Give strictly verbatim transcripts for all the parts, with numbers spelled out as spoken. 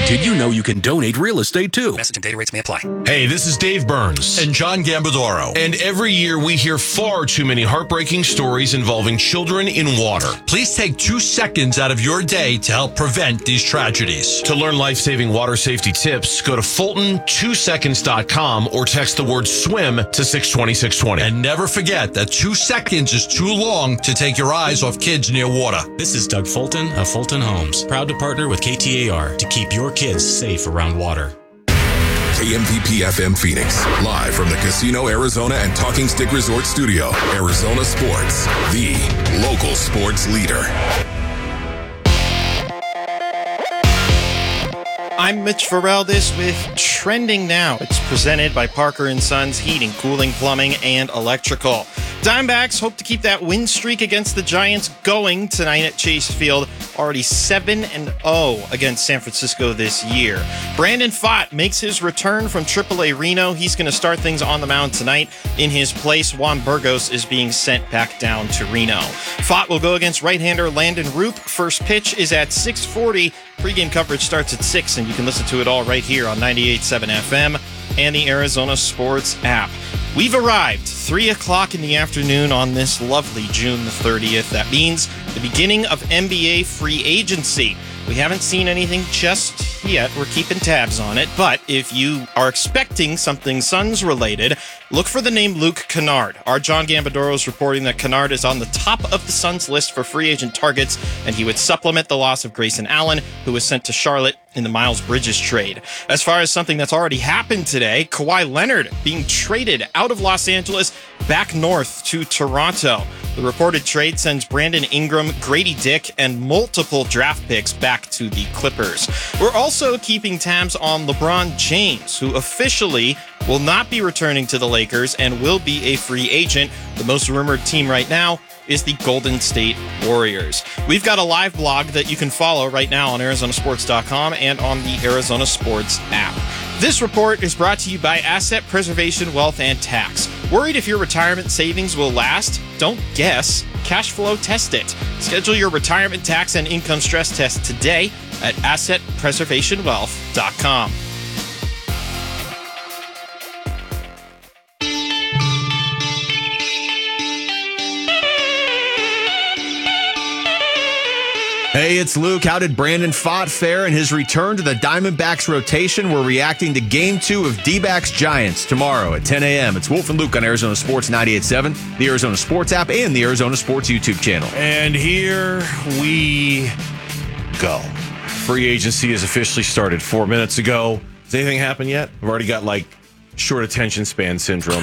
Did you know you can donate real estate too? Message and data rates may apply. Hey, this is Dave Burns. And John Gambadoro. And every year we hear far too many heartbreaking stories involving children in water. Please take two seconds out of your day to help prevent these tragedies. To learn life-saving water safety tips, go to Fulton two seconds dot com or text the word swim to six twenty, six twenty. And never forget that two seconds is too long to take your eyes off kids near water. This is Doug Fulton of Fulton Homes, proud to partner with K T A R to keep your kids safe around water. K M V P F M Phoenix, live from the Casino Arizona and Talking Stick Resort Studio. Arizona Sports, the local sports leader. I'm Mitch Ferraldis with Trending Now. It's presented by Parker and Sons Heating, Cooling, Plumbing, and Electrical. Diamondbacks hope to keep that win streak against the Giants going tonight at Chase Field. Already seven and oh against San Francisco this year. Brandon Pfaadt makes his return from triple A Reno. He's going to start things on the mound tonight. In his place, Juan Burgos is being sent back down to Reno. Pfaadt will go against right-hander Landon Roop. First pitch is at six forty. Pre-game coverage starts at six, and you can listen to it all right here on ninety-eight point seven F M and the Arizona Sports app. We've arrived three o'clock in the afternoon on this lovely June the thirtieth. That means the beginning of N B A free agency. We haven't seen anything just yet. We're keeping tabs on it. But if you are expecting something Suns related, look for the name Luke Kennard. Our John Gambadoro is reporting that Kennard is on the top of the Suns list for free agent targets, and he would supplement the loss of Grayson Allen, who was sent to Charlotte in the Miles Bridges trade. As far as something that's already happened today, Kawhi Leonard being traded out of Los Angeles back north to Toronto. The reported trade sends Brandon Ingram, Grady Dick, and multiple draft picks back to the Clippers. We're also keeping tabs on LeBron James, who officially will not be returning to the Lakers and will be a free agent. The most rumored team right now is the Golden State Warriors. We've got a live blog that you can follow right now on Arizona Sports dot com and on the Arizona Sports app. This report is brought to you by Asset Preservation Wealth and Tax. Worried if your retirement savings will last? Don't guess. Cash flow test it. Schedule your retirement tax and income stress test today at asset preservation wealth dot com. Hey, it's Luke. How did Brandon Pfaadt fare in his return to the Diamondbacks rotation? We're reacting to Game two of D-backs Giants tomorrow at ten a.m. It's Wolf and Luke on Arizona Sports ninety-eight point seven, the Arizona Sports app, and the Arizona Sports YouTube channel. And here we go. Free agency has officially started four minutes ago. Has anything happened yet? We've already got like short attention span syndrome.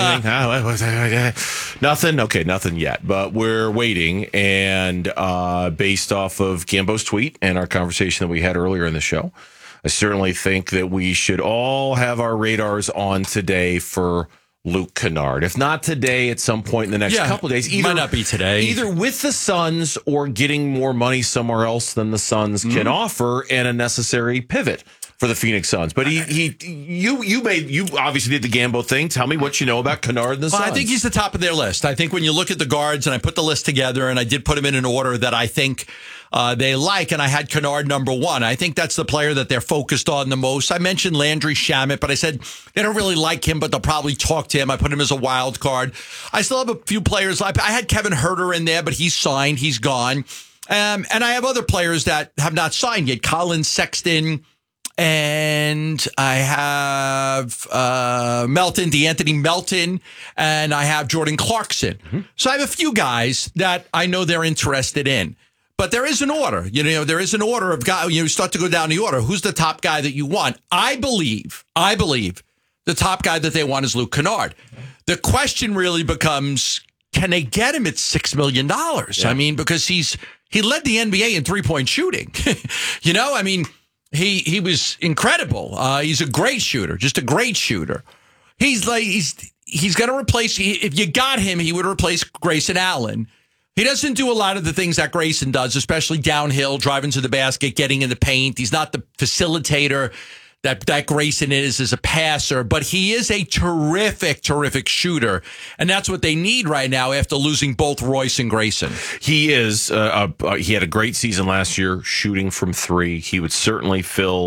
Nothing? Okay, nothing yet. But we're waiting. And uh, based off of Gambo's tweet and our conversation that we had earlier in the show, I certainly think that we should all have our radars on today for Luke Kennard. If not today, at some point in the next yeah, couple of days. Either, might not be today. Either with the Suns or getting more money somewhere else than the Suns mm-hmm. can offer and a necessary pivot for the Phoenix Suns. But he, he, you, you made, you obviously did the Gambo thing. Tell me what you know about Kennard and the well, Suns. I think he's the top of their list. I think when you look at the guards, and I put the list together, and I did put them in an order that I think uh, they like, and I had Kennard number one. I think that's the player that they're focused on the most. I mentioned Landry Shamet, but I said they don't really like him, but they'll probably talk to him. I put him as a wild card. I still have a few players. I had Kevin Huerter in there, but he's signed. He's gone. Um, and I have other players that have not signed yet. Colin Sexton. And I have uh, Melton, DeAnthony Melton, and I have Jordan Clarkson. Mm-hmm. So I have a few guys that I know they're interested in. But there is an order. You know, there is an order of guys. You start to go down the order. Who's the top guy that you want? I believe, I believe the top guy that they want is Luke Kennard. The question really becomes, can they get him at six million dollars? Yeah. I mean, because he's he led the N B A in three-point shooting. You know, I mean, He he was incredible. Uh, he's a great shooter, just a great shooter. He's like he's he's going to replace. He, if you got him, he would replace Grayson Allen. He doesn't do a lot of the things that Grayson does, especially downhill, driving to the basket, getting in the paint. He's not the facilitator that that Grayson is as a passer, but he is a terrific, terrific shooter, and that's what they need right now after losing both Royce and Grayson. He is. Uh, uh, he had a great season last year, shooting from three. He would certainly fill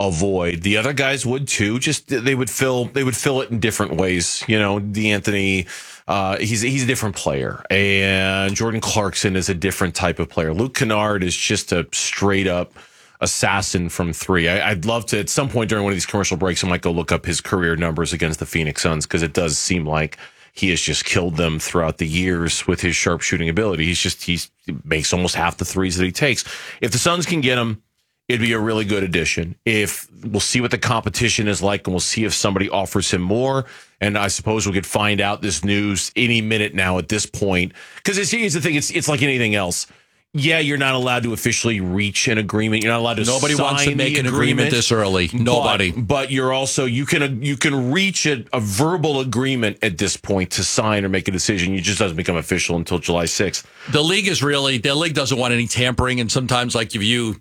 avoid. The other guys would too. Just they would fill they would fill it in different ways. You know, DeAnthony, uh, he's he's a different player, and Jordan Clarkson is a different type of player. Luke Kennard is just a straight up assassin from three. I, I'd love to at some point during one of these commercial breaks, I might go look up his career numbers against the Phoenix Suns, because it does seem like he has just killed them throughout the years with his sharpshooting ability. He's just he's, he makes almost half the threes that he takes. If the Suns can get him, it'd be a really good addition. If we'll see what the competition is like, and we'll see if somebody offers him more. And I suppose we could find out this news any minute now at this point. Because here's the thing: it's it's like anything else. Yeah, you're not allowed to officially reach an agreement. You're not allowed to. Nobody sign wants to make an agreement this early. Nobody. But, but you're also you can you can reach a, a verbal agreement at this point to sign or make a decision. It just doesn't become official until July sixth. The league is really the league doesn't want any tampering, and sometimes like if you.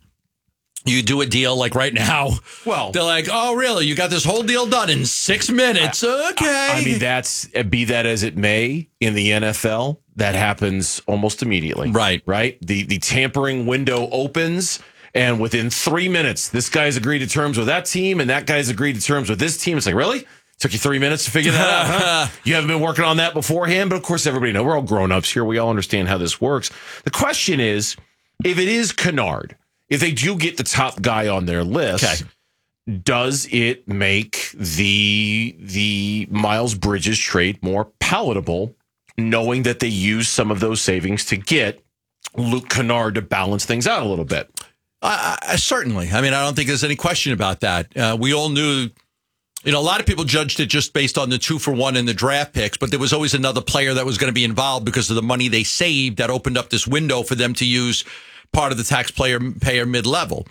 You do a deal like right now. Well, they're like, oh, really? You got this whole deal done in six minutes. Okay. I mean, that's be that as it may, in the N F L, that happens almost immediately. Right. Right. The the tampering window opens, and within three minutes, this guy's agreed to terms with that team, and that guy's agreed to terms with this team. It's like, really? Took you three minutes to figure that out, huh? You haven't been working on that beforehand? But of course, everybody knows. We're all grown-ups here. We all understand how this works. The question is, if it is Kennard, if they do get the top guy on their list, okay, does it make the the Miles Bridges trade more palatable, knowing that they use some of those savings to get Luke Kennard to balance things out a little bit? Uh, certainly. I mean, I don't think there's any question about that. Uh, we all knew, you know, a lot of people judged it just based on the two for one in the draft picks, but there was always another player that was going to be involved because of the money they saved that opened up this window for them to use part of the taxpayer payer mid-level.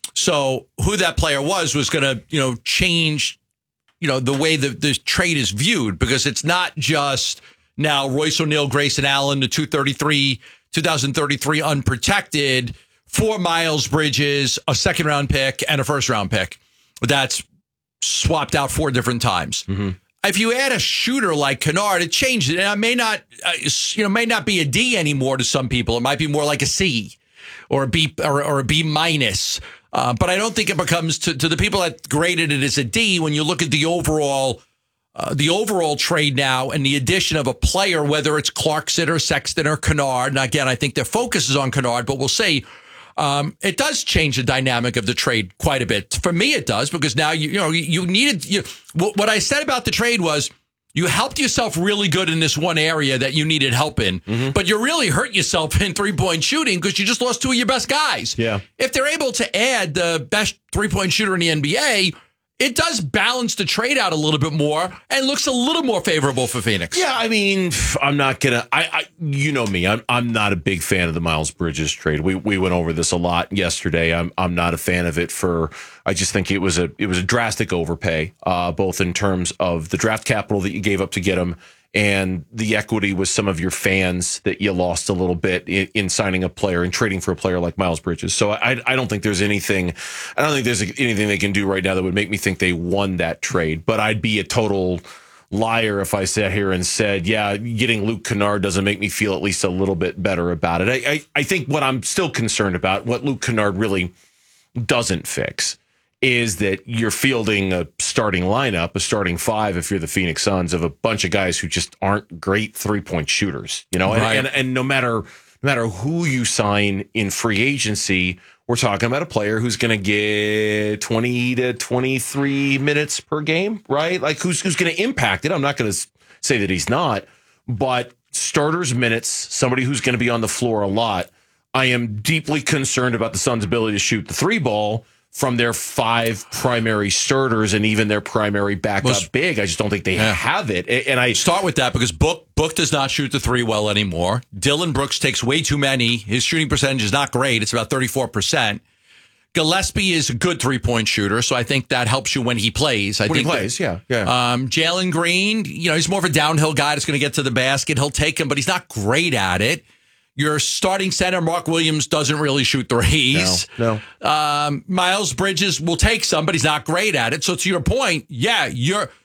So who that player was was going to, you know, change, you know, the way the, the trade is viewed, because it's not just now Royce O'Neal, Grayson Allen, the two thirty-three, twenty thirty-three unprotected, for Miles Bridges, a second round pick and a first round pick. That's swapped out four different times. Mm-hmm. If you add a shooter like Kennard, it changes. And it may not, uh, you know, may not be a D anymore to some people. It might be more like a C. Or a B or, or a B minus, uh, but I don't think it becomes to, to the people that graded it as a D. When you look at the overall, uh, the overall trade now and the addition of a player, whether it's Clarkson or Sexton or Kennard. And again, I think their focus is on Kennard, but we'll see. Um, it does change the dynamic of the trade quite a bit. For me, it does, because now you you know you needed. You, what I said about the trade was, you helped yourself really good in this one area that you needed help in, mm-hmm. but you really hurt yourself in three-point shooting because you just lost two of your best guys. Yeah. If they're able to add the best three-point shooter in the N B A, it does balance the trade out a little bit more and looks a little more favorable for Phoenix. Yeah, I mean, I'm not gonna. I, I you know me. I'm I'm not a big fan of the Miles Bridges trade. We we went over this a lot yesterday. I'm I'm not a fan of it for. I just think it was a it was a drastic overpay, uh, both in terms of the draft capital that you gave up to get him, and the equity with some of your fans that you lost a little bit in, in signing a player and trading for a player like Miles Bridges. So I, I don't think there's anything, I don't think there's anything they can do right now that would make me think they won that trade. But I'd be a total liar if I sat here and said, yeah, getting Luke Kennard doesn't make me feel at least a little bit better about it. I, I, I think what I'm still concerned about, what Luke Kennard really doesn't fix, is that you're fielding a starting lineup, a starting five, if you're the Phoenix Suns, of a bunch of guys who just aren't great three-point shooters, you know, right. and, and and no matter no matter who you sign in free agency, we're talking about a player who's going to get twenty to twenty-three minutes per game, right? Like who's who's going to impact it. I'm not going to say that he's not, but starters minutes, somebody who's going to be on the floor a lot. I am deeply concerned about the Suns' ability to shoot the three ball from their five primary starters and even their primary backup Most, big. I just don't think they yeah. have it. And I start with that because Book Book does not shoot the three well anymore. Dylan Brooks takes way too many. His shooting percentage is not great. It's about thirty-four percent. Gillespie is a good three-point shooter, so I think that helps you when he plays. I when think he plays, that, yeah. yeah. Um, Jalen Green, you know, he's more of a downhill guy that's going to get to the basket. He'll take him, but he's not great at it. Your starting center, Mark Williams, doesn't really shoot threes. No, no. Um, Miles Bridges will take some, but he's not great at it. So to your point, yeah, you're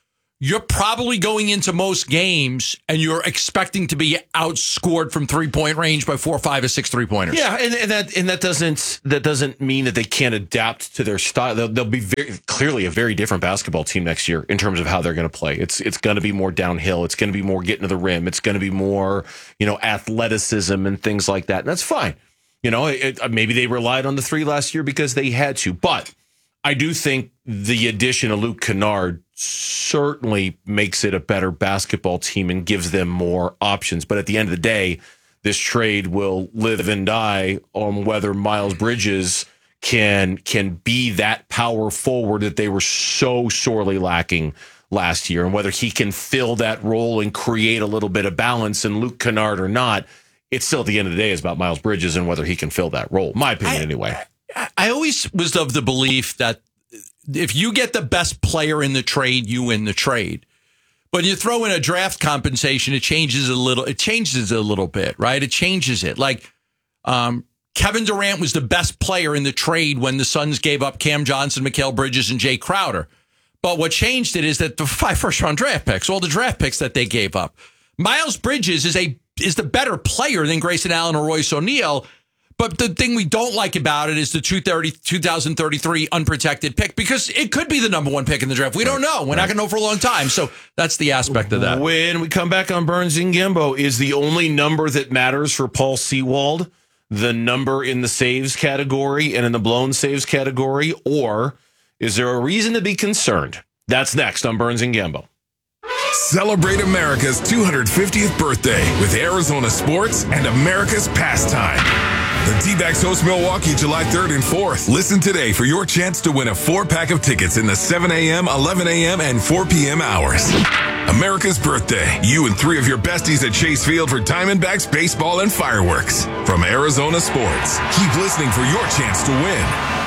you're probably going into most games and you're expecting to be outscored from three-point range by four, five, or six three-pointers. Yeah, and, and that and that doesn't that doesn't mean that they can't adapt to their style. They'll, they'll be very clearly a very different basketball team next year in terms of how they're going to play. It's it's going to be more downhill. It's going to be more getting to the rim. It's going to be more, you know, athleticism and things like that. And that's fine. You know, it, maybe they relied on the three last year because they had to. But I do think the addition of Luke Kennard certainly makes it a better basketball team and gives them more options. But at the end of the day, this trade will live and die on whether Miles Bridges can can be that power forward that they were so sorely lacking last year, and whether he can fill that role and create a little bit of balance. And Luke Kennard or not, it's still at the end of the day is about Miles Bridges and whether he can fill that role. My opinion, I, anyway. I, I always was of the belief that if you get the best player in the trade, you win the trade. But you throw in a draft compensation, it changes a little. It changes a little bit, right? It changes it. Like um, Kevin Durant was the best player in the trade when the Suns gave up Cam Johnson, Mikal Bridges, and Jay Crowder. But what changed it is that the five first-round draft picks, all the draft picks that they gave up. Miles Bridges is a is the better player than Grayson Allen or Royce O'Neal. But the thing we don't like about it is the two thousand thirty-three unprotected pick, because it could be the number one pick in the draft. We don't know. We're right. not going to know for a long time. So that's the aspect of that. When we come back on Burns and Gambo, is the only number that matters for Paul Sewald the number in the saves category and in the blown saves category, or is there a reason to be concerned? That's next on Burns and Gambo. Celebrate America's two hundred fiftieth birthday with Arizona sports and America's pastime. The D-backs host Milwaukee July third and fourth. Listen today for your chance to win a four-pack of tickets in the seven a.m., eleven a.m., and four p.m. hours. America's birthday. You and three of your besties at Chase Field for Diamondbacks baseball and fireworks. From Arizona Sports. Keep listening for your chance to win.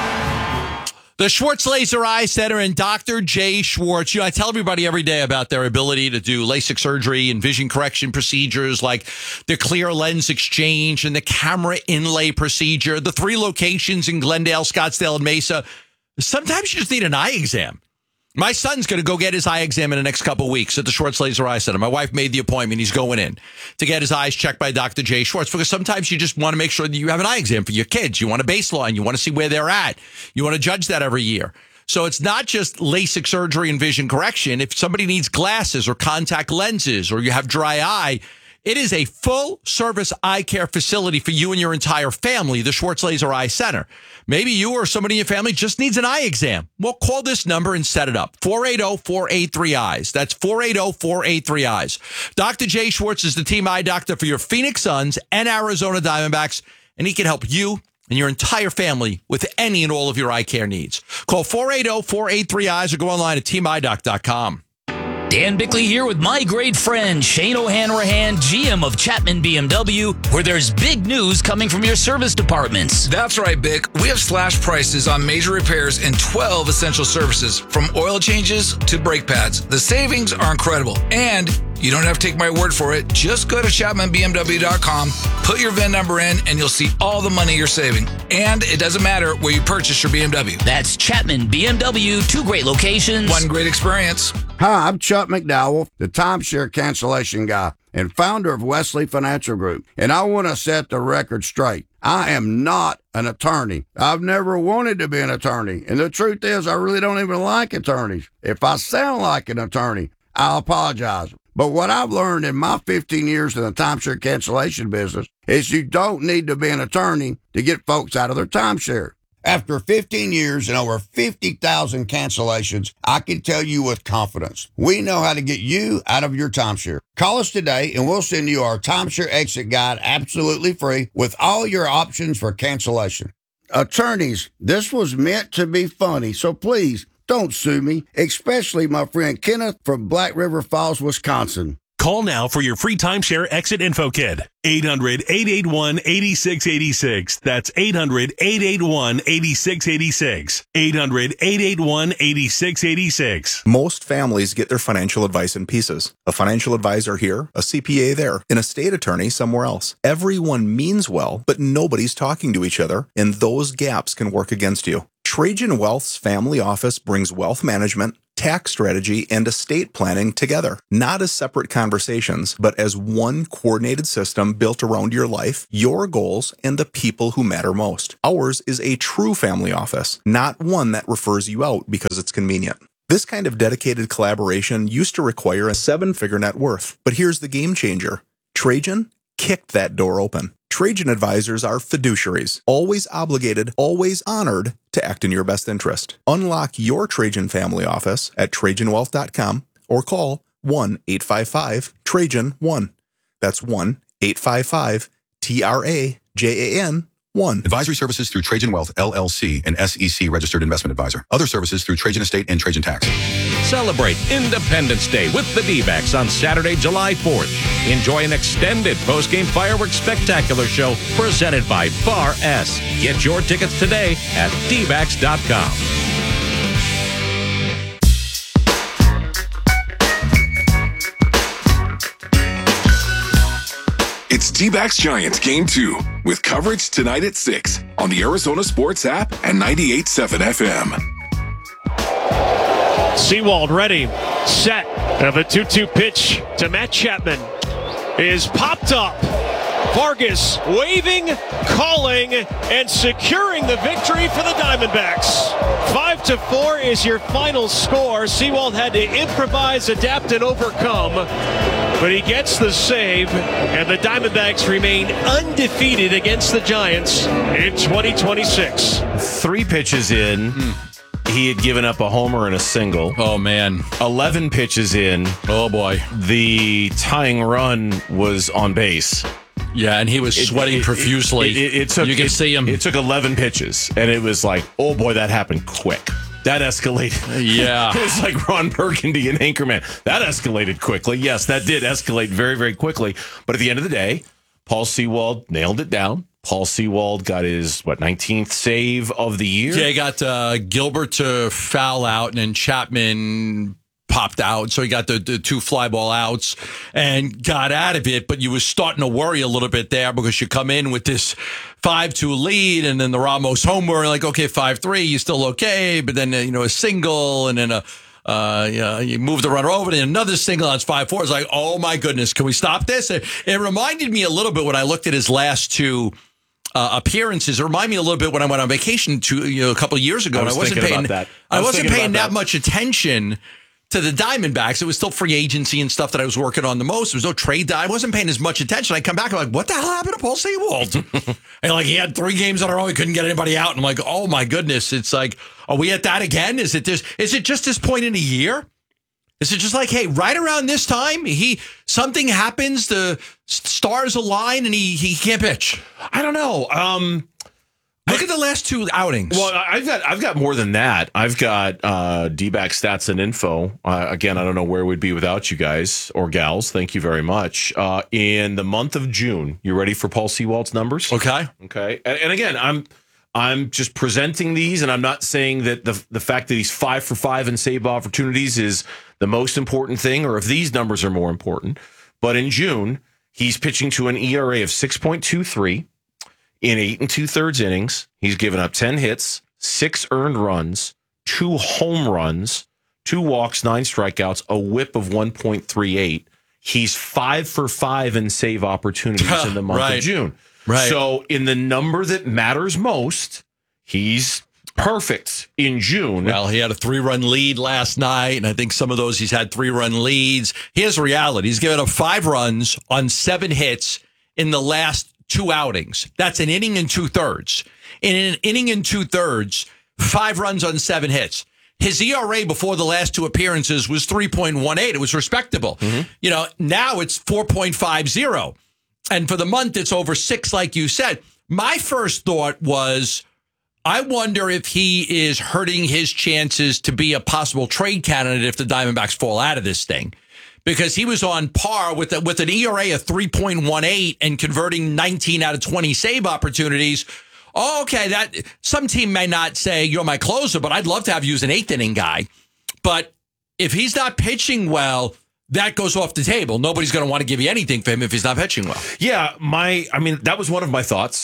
The Schwartz Laser Eye Center and Doctor Jay Schwartz. You know, I tell everybody every day about their ability to do LASIK surgery and vision correction procedures like the clear lens exchange and the camera inlay procedure, the three locations in Glendale, Scottsdale, and Mesa. Sometimes you just need an eye exam. My son's going to go get his eye exam in the next couple of weeks at the Schwartz Laser Eye Center. My wife made the appointment. He's going in to get his eyes checked by Doctor Jay Schwartz, because sometimes you just want to make sure that you have an eye exam for your kids. You want a baseline. You want to see where they're at. You want to judge that every year. So it's not just LASIK surgery and vision correction. If somebody needs glasses or contact lenses or you have dry eye, it is a full-service eye care facility for you and your entire family, the Schwartz Laser Eye Center. Maybe you or somebody in your family just needs an eye exam. Well, call this number and set it up. four eight zero, four eight three, eyes. That's four eight zero, four eight three, eyes. Doctor Jay Schwartz is the team eye doctor for your Phoenix Suns and Arizona Diamondbacks, and he can help you and your entire family with any and all of your eye care needs. Call four eight zero, four eight three, eyes or go online at team eye doc dot com. Dan Bickley here with my great friend Shane O'Hanrahan, G M of Chapman B M W, where there's big news coming from your service departments. That's right, Bick. We have slash prices on major repairs and twelve essential services, from oil changes to brake pads. The savings are incredible, and you don't have to take my word for it. Just go to chapman b m w dot com, put your V I N number in, and you'll see all the money you're saving. And it doesn't matter where you purchase your B M W. That's Chapman B M W, two great locations, one great experience. Hi, I'm Chuck McDowell, the timeshare cancellation guy and founder of Wesley Financial Group, and I want to set the record straight. I am not an attorney. I've never wanted to be an attorney, and the truth is I really don't even like attorneys. If I sound like an attorney, I'll apologize. But what I've learned in my fifteen years in the timeshare cancellation business is you don't need to be an attorney to get folks out of their timeshare. After fifteen years and over fifty thousand cancellations, I can tell you with confidence, we know how to get you out of your timeshare. Call us today and we'll send you our timeshare exit guide absolutely free with all your options for cancellation. Attorneys, this was meant to be funny, so please don't sue me, especially my friend Kenneth from Black River Falls, Wisconsin. Call now for your free timeshare exit info kit. eight hundred, eight eight one, eight six eight six. That's eight hundred, eight eight one, eight six eight six. eight hundred, eight eight one, eight six eight six. Most families get their financial advice in pieces. A financial advisor here, a C P A there, an estate attorney somewhere else. Everyone means well, but nobody's talking to each other, and those gaps can work against you. Trajan Wealth's family office brings wealth management, tax strategy, and estate planning together, not as separate conversations, but as one coordinated system built around your life, your goals, and the people who matter most. Ours is a true family office, not one that refers you out because it's convenient. This kind of dedicated collaboration used to require a seven-figure net worth, but here's the game changer. Trajan kicked that door open. Trajan advisors are fiduciaries, always obligated, always honored to act in your best interest. Unlock your Trajan family office at Trajan Wealth dot com or call one eight five five Trajan one. That's one eight five five T R A J A N one. Advisory services through Trajan Wealth, L L C, an S E C registered investment advisor. Other services through Trajan Estate and Trajan Tax. Celebrate Independence Day with the D-backs on Saturday, July fourth. Enjoy an extended post-game fireworks spectacular show presented by Bar S. Get your tickets today at D backs dot com. It's D-backs Giants Game two with coverage tonight at six on the Arizona Sports app and ninety-eight point seven F M. Sewald ready, set, and the two two pitch to Matt Chapman is popped up. Vargas waving, calling, and securing the victory for the Diamondbacks. Five to four is your final score. Sewald had to improvise, adapt, and overcome, but he gets the save, and the Diamondbacks remain undefeated against the Giants in twenty twenty-six. Three pitches in. Hmm. He had given up a homer and a single. Oh, man. eleven pitches in. Oh, boy. The tying run was on base. Yeah, and he was sweating it, it, profusely. It, it, it took, you can it, see him. It took eleven pitches, and it was like, oh, boy, that happened quick. That escalated. Yeah. It was like Ron Burgundy and Anchorman. That escalated quickly. Yes, that did escalate very, very quickly. But at the end of the day, Paul Sewald nailed it down. Paul Sewald got his, what, nineteenth save of the year? Yeah, he got uh, Gilbert to foul out, and then Chapman popped out. So he got the, the two fly ball outs and got out of it. But you were starting to worry a little bit there because you come in with this five two lead, and then the Ramos homer, like, okay, five three, you're still okay. But then, uh, you know, a single, and then a Uh, you know, you move the runner over, and another single, that's five four. It's like, oh, my goodness, can we stop this? It, it reminded me a little bit when I looked at his last two uh, appearances. It reminded me a little bit when I went on vacation to, you know, a couple of years ago. I was and I wasn't thinking paying, about that. I, I was wasn't paying that, that much attention to the Diamondbacks. It was still free agency and stuff that I was working on the most. There was no trade. I wasn't paying as much attention. I come back, I'm like, what the hell happened to Paul Sewald? And like, he had three games in a row. He couldn't get anybody out. And I'm like, oh, my goodness. It's like, are we at that again? Is it this? Is it just this point in the year? Is it just like, hey, right around this time, he something happens, the stars align, and he he can't pitch? I don't know. Um, Look I, at the last two outings. Well, I've got I've got more than that. I've got uh, D-back stats and info. Uh, again, I don't know where we'd be without you guys or gals. Thank you very much. Uh, in the month of June, you ready for Paul Sewald's numbers? Okay. Okay. And, and again, I'm I'm just presenting these, and I'm not saying that the the fact that he's five for five in save opportunities is the most important thing, or if these numbers are more important. But in June, he's pitching to an E R A of six point two three in eight and two thirds innings. He's given up ten hits, six earned runs, two home runs, two walks, nine strikeouts, a whip of one point three eight. He's five for five in save opportunities in the month right. of June. Right. So in the number that matters most, he's perfect in June. Well, he had a three-run lead last night, and I think some of those he's had three-run leads. Here's the reality. He's given up five runs on seven hits in the last two outings. That's an inning and two-thirds. In an inning and two-thirds, five runs on seven hits. His E R A before the last two appearances was three point one eight. It was respectable. Mm-hmm. You know, now it's four point five oh. And for the month, it's over six, like you said. My first thought was, I wonder if he is hurting his chances to be a possible trade candidate if the Diamondbacks fall out of this thing. Because he was on par with a, with an E R A of three point one eight and converting nineteen out of twenty save opportunities. Oh, okay, that some team may not say you're my closer, but I'd love to have you as an eighth inning guy. But if he's not pitching well, that goes off the table. Nobody's going to want to give you anything for him if he's not pitching well. Yeah, my, I mean, that was one of my thoughts.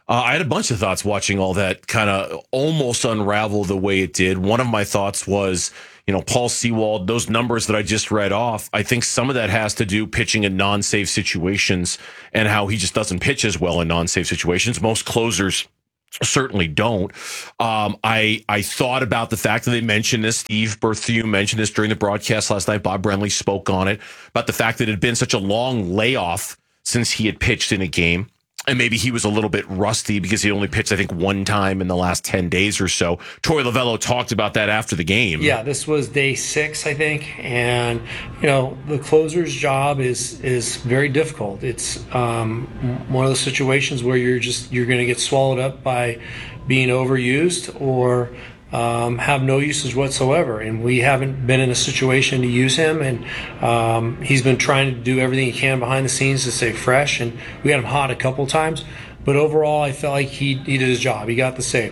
Uh, I had a bunch of thoughts watching all that kind of almost unravel the way it did. One of my thoughts was, you know, Paul Sewald, those numbers that I just read off, I think some of that has to do pitching in non-safe situations and how he just doesn't pitch as well in non-safe situations. Most closers certainly don't. Um, I I thought about the fact that they mentioned this. Steve Berthew mentioned this during the broadcast last night. Bob Brenly spoke on it, about the fact that it had been such a long layoff since he had pitched in a game. And maybe he was a little bit rusty because he only pitched, I think, one time in the last ten days or so. Torey Lovullo talked about that after the game. Yeah, this was day six, I think. And, you know, the closer's job is is very difficult. It's um, one of those situations where you're just, you're going to get swallowed up by being overused or um, have no usage whatsoever. And we haven't been in a situation to use him. And um, he's been trying to do everything he can behind the scenes to stay fresh. And we got him hot a couple times. But overall, I felt like he, he did his job. He got the save.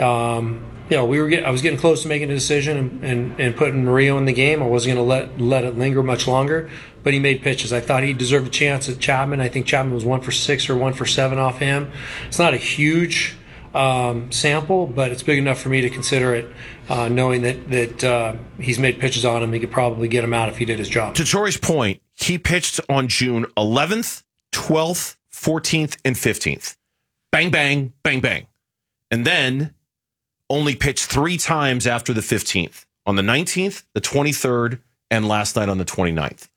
Um, you know, we were getting, I was getting close to making a decision and, and, and putting Murillo in the game. I wasn't going to let let it linger much longer. But he made pitches. I thought he deserved a chance at Chapman. I think Chapman was one for six or one for seven off him. It's not a huge Um, sample, but it's big enough for me to consider it, uh, knowing that that uh, he's made pitches on him. He could probably get him out if he did his job. To Torey's point, he pitched on June eleventh, twelfth, fourteenth, and fifteenth. Bang, bang, bang, bang. And then only pitched three times after the fifteenth, on the nineteenth, the twenty-third, and last night on the twenty-ninth.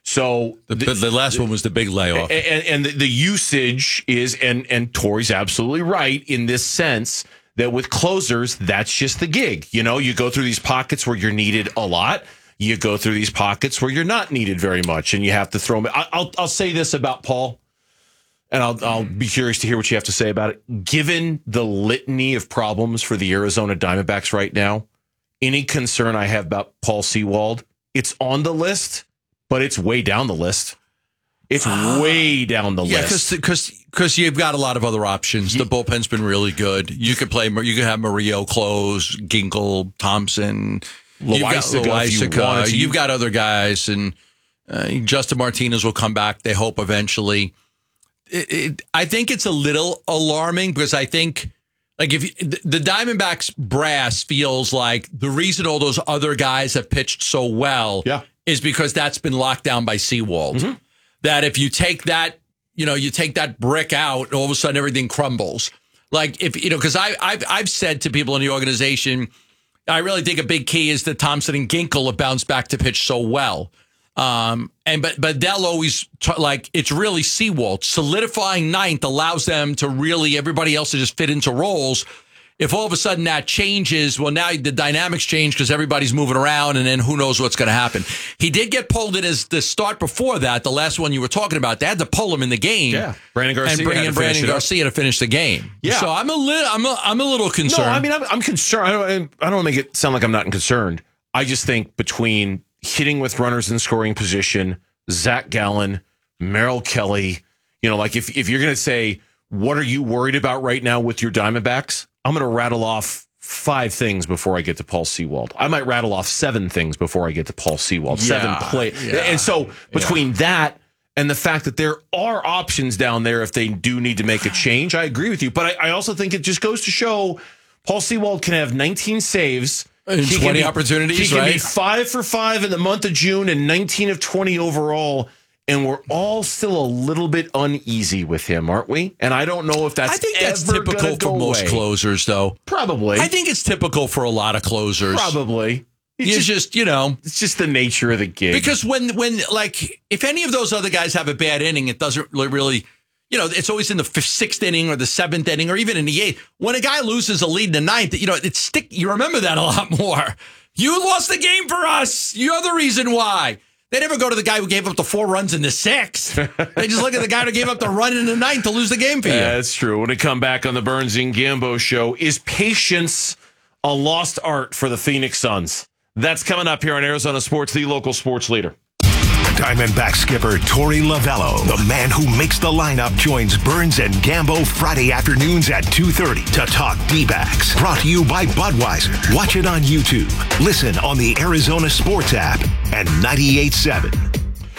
So the, the, the last one was the big layoff, and, and the, the usage is, and and Torey's absolutely right in this sense that with closers, that's just the gig. You know, you go through these pockets where you're needed a lot. You go through these pockets where you're not needed very much, and you have to throw them. I, I'll I'll say this about Paul, and I'll I'll be curious to hear what you have to say about it. Given the litany of problems for the Arizona Diamondbacks right now, any concern I have about Paul Sewald, it's on the list. But it's way down the list. It's uh, way down the yeah, list. Yeah, because because you've got a lot of other options. The bullpen's been really good. You could play. You could have Murillo close, Ginkel, Thompson, Loaisiga. Loaisiga. You wanted to. You've got other guys, and uh, Justin Martinez will come back. They hope eventually. It, it, I think it's a little alarming because I think. Like if you, the Diamondbacks brass feels like the reason all those other guys have pitched so well yeah. is because that's been locked down by Sewald. Mm-hmm. That if you take that, you know, you take that brick out, all of a sudden everything crumbles. Like if, you know, because I I've I've said to people in the organization, I really think a big key is that Thompson and Ginkel have bounced back to pitch so well. Um, and but but they'll always t- like it's really Sewald solidifying ninth allows them to really everybody else to just fit into roles. If all of a sudden that changes, well, now the dynamics change because everybody's moving around, and then who knows what's going to happen. He did get pulled in his the start before that, the last one you were talking about. They had to pull him in the game. Yeah, Brandon Garcia and bring in Brandon Garcia to finish the game. Yeah, so I'm a little, I'm a, I'm a little concerned. No, I mean I'm, I'm concerned. I don't, I don't want to make it sound like I'm not concerned. I just think between hitting with runners in scoring position, Zach Gallen, Merrill Kelly, you know, like if if you're going to say what are you worried about right now with your Diamondbacks, I'm going to rattle off five things before I get to Paul Sewald. I might rattle off seven things before I get to Paul Sewald. Yeah, seven play. Yeah, and so between yeah. that and the fact that there are options down there if they do need to make a change, I agree with you. But I, I also think it just goes to show Paul Sewald can have nineteen saves. And he twenty be, opportunities, He can right? be five for five in the month of June and nineteen of twenty overall. And we're all still a little bit uneasy with him, aren't we? And I don't know if that's I think that's ever typical for most away. closers, though. Probably. I think it's typical for a lot of closers. Probably. It's you just, just, you know. It's just the nature of the gig. Because when, when, like, if any of those other guys have a bad inning, it doesn't really, you know, it's always in the fifth, sixth inning or the seventh inning or even in the eighth. When a guy loses a lead in the ninth, you know, it's stick. You remember that a lot more. You lost the game for us. You're the reason why. They never go to the guy who gave up the four runs in the sixth. They just look at the guy who gave up the run in the ninth to lose the game for you. Yeah, that's true. When we come back on the Burns and Gambo show, is patience a lost art for the Phoenix Suns? That's coming up here on Arizona Sports, the local sports leader. Diamondback skipper Torey Lovullo, the man who makes the lineup, joins Burns and Gambo Friday afternoons at two thirty to talk D-backs. Brought to you by Budweiser. Watch it on YouTube. Listen on the Arizona Sports app and ninety-eight point seven.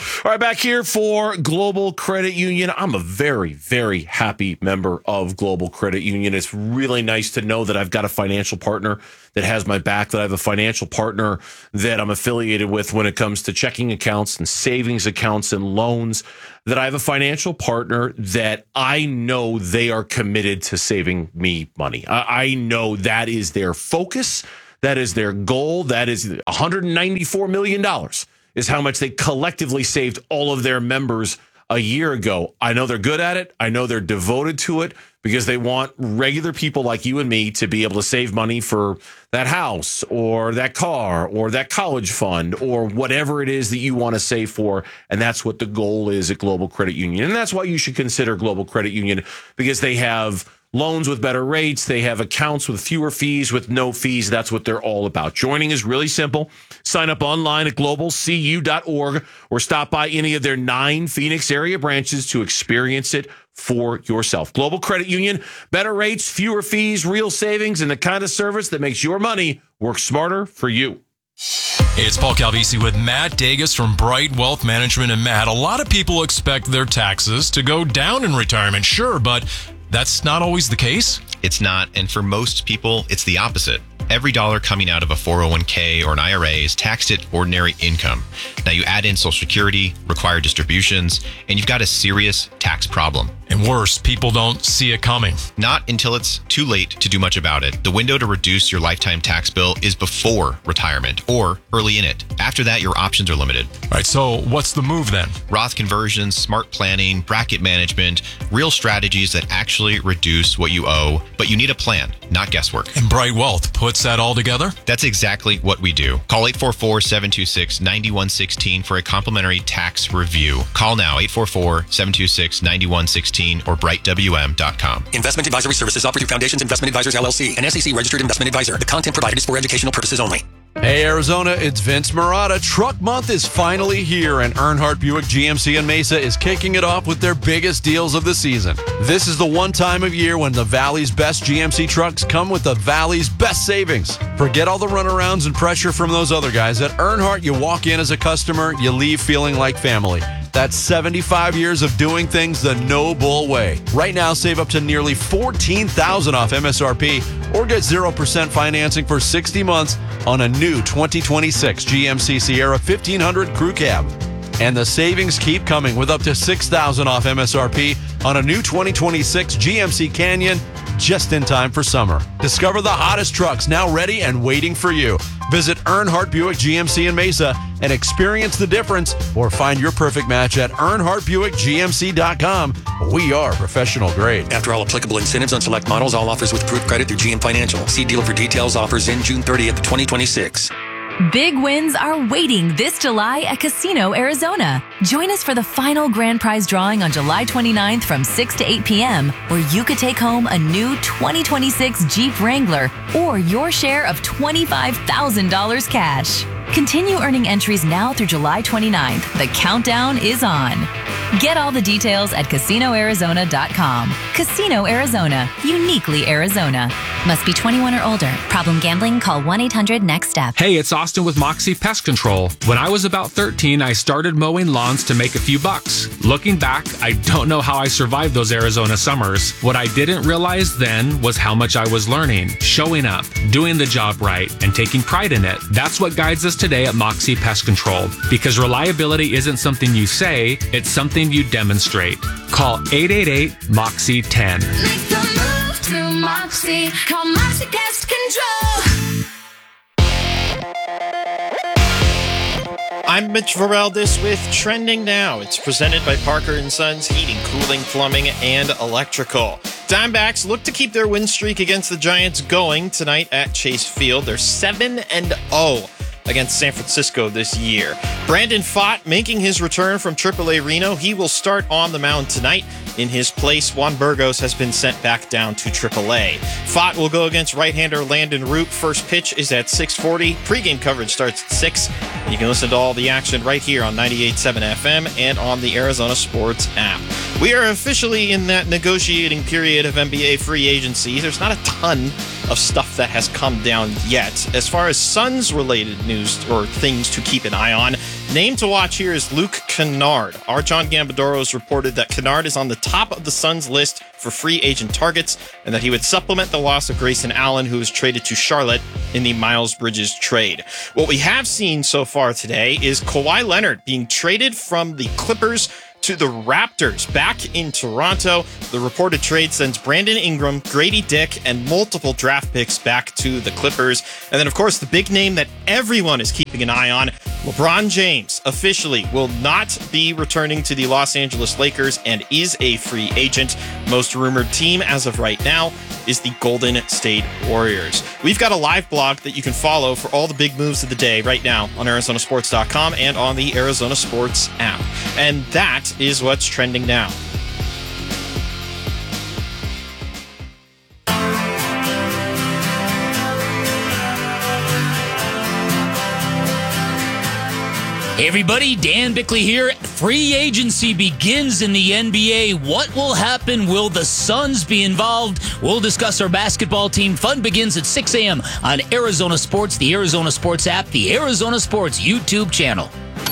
All right, back here for Global Credit Union. I'm a very, very happy member of Global Credit Union. It's really nice to know that I've got a financial partner that has my back, that I have a financial partner that I'm affiliated with when it comes to checking accounts and savings accounts and loans, that I have a financial partner that I know they are committed to saving me money. I, I know that is their focus. That is their goal. That is one hundred ninety-four million dollars is how much they collectively saved all of their members a year ago. I know they're good at it. I know they're devoted to it because they want regular people like you and me to be able to save money for that house or that car or that college fund or whatever it is that you want to save for. And that's what the goal is at Global Credit Union. And that's why you should consider Global Credit Union, because they have loans with better rates. They have accounts with fewer fees, with no fees. That's what they're all about. Joining is really simple. Sign up online at global c u dot org or stop by any of their nine Phoenix area branches to experience it for yourself. Global Credit Union, better rates, fewer fees, real savings, and the kind of service that makes your money work smarter for you. Hey, it's Paul Calvisi with Matt Dagus from Bright Wealth Management. And Matt, a lot of people expect their taxes to go down in retirement, sure, but that's not always the case. It's not. And for most people, it's the opposite. Every dollar coming out of a four oh one k or an I R A is taxed at ordinary income. Now you add in Social Security, required distributions, and you've got a serious tax problem. And worse, people don't see it coming. Not until it's too late to do much about it. The window to reduce your lifetime tax bill is before retirement or early in it. After that, your options are limited. All right, so what's the move then? Roth conversions, smart planning, bracket management, real strategies that actually reduce what you owe, but you need a plan, not guesswork. And Bright Wealth puts that all together? That's exactly what we do. Call eight four four, seven two six, nine one one six for a complimentary tax review. Call now, eight four four, seven two six, nine one one six or bright w m dot com. Investment advisory services offered through Foundations Investment Advisors, L L C, an S E C registered investment advisor. The content provided is for educational purposes only. Hey, Arizona, it's Vince Marotta. Truck Month is finally here, and Earnhardt Buick G M C in Mesa is kicking it off with their biggest deals of the season. This is the one time of year when the Valley's best G M C trucks come with the Valley's best savings. Forget all the runarounds and pressure from those other guys. At Earnhardt, you walk in as a customer, you leave feeling like family. That's seventy-five years of doing things the no bull way. Right now, save up to nearly fourteen thousand dollars off M S R P or get zero percent financing for sixty months on a new twenty twenty-six G M C Sierra fifteen hundred Crew Cab. And the savings keep coming with up to six thousand dollars off M S R P on a new twenty twenty-six G M C Canyon just in time for summer. Discover the hottest trucks now ready and waiting for you. Visit Earnhardt Buick G M C in Mesa and experience the difference, or find your perfect match at earnhardt buick g m c dot com. We are professional grade. After all applicable incentives on select models, all offers with approved credit through G M Financial. See dealer for details. Offers in June thirtieth, twenty twenty-six. Big wins are waiting this July at Casino Arizona. Join us for the final grand prize drawing on July twenty-ninth from six to eight p.m., where you could take home a new twenty twenty-six Jeep Wrangler or your share of twenty-five thousand dollars cash. Continue earning entries now through July twenty-ninth. The countdown is on. Get all the details at casino arizona dot com. Casino Arizona, uniquely Arizona. Must be twenty-one or older. Problem gambling? Call one eight hundred next step. Hey, it's Austin with Moxie Pest Control. When I was about thirteen, I started mowing lawns to make a few bucks. Looking back, I don't know how I survived those Arizona summers. What I didn't realize then was how much I was learning, showing up, doing the job right, and taking pride in it. That's what guides us today at Moxie Pest Control. Because reliability isn't something you say, it's something you demonstrate. Call eight eight eight, M O X I E, ten. Make the move to Moxie. Call Moxie Pest Control. I'm Mitch Varaldis with Trending Now. It's presented by Parker and Sons Heating, Cooling, Plumbing, and Electrical. Diamondbacks look to keep their win streak against the Giants going tonight at Chase Field. They're seven and oh against San Francisco this year. Brandon Pfaadt making his return from triple A Reno. He will start on the mound tonight. In his place, Juan Burgos has been sent back down to triple A. Pfaadt will go against right-hander Landon Root. First pitch is at six forty. Pre-game coverage starts at six. You can listen to all the action right here on ninety-eight point seven F M and on the Arizona Sports app. We are officially in that negotiating period of N B A free agency. There's not a ton of stuff that has come down yet. As far as Suns-related news or things to keep an eye on, name to watch here is Luke Kennard. Our John Gambadoro has reported that Kennard is on the top of the Suns list for free agent targets, and that he would supplement the loss of Grayson Allen, who was traded to Charlotte in the Miles Bridges trade. What we have seen so far today is Kawhi Leonard being traded from the Clippers to the Raptors back in Toronto. The reported trade sends Brandon Ingram, Grady Dick, and multiple draft picks back to the Clippers. And then, of course, the big name that everyone is keeping an eye on, LeBron James, officially will not be returning to the Los Angeles Lakers and is a free agent. Most rumored team as of right now is the Golden State Warriors. We've got a live blog that you can follow for all the big moves of the day right now on Arizona Sports dot com and on the Arizona Sports app. And that is what's trending now. Hey everybody, Dan Bickley here. Free agency begins in the N B A. What will happen? Will the Suns be involved? We'll discuss our basketball team. Fun begins at six a.m. on Arizona Sports, the Arizona Sports app, the Arizona Sports YouTube channel.